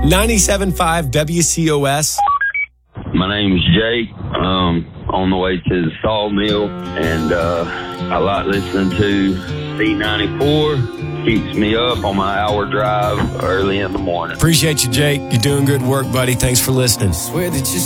97.5 WCOS. My name's Jake. On the way to the sawmill, and I like listening to C94. Keeps me up on my hour drive early in the morning. Appreciate you, Jake. You're doing good work, buddy. Thanks for listening.